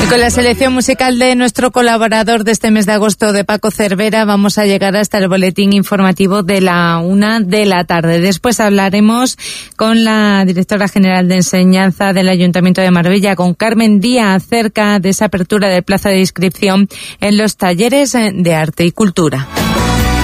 Y con la selección musical de nuestro colaborador de este mes de agosto, de Paco Cervera, vamos a llegar hasta el boletín informativo de la 1 de la tarde. Después hablaremos con la directora general de enseñanza del Ayuntamiento de Marbella, con Carmen Díaz, acerca de esa apertura del plazo de inscripción en los talleres de arte y cultura.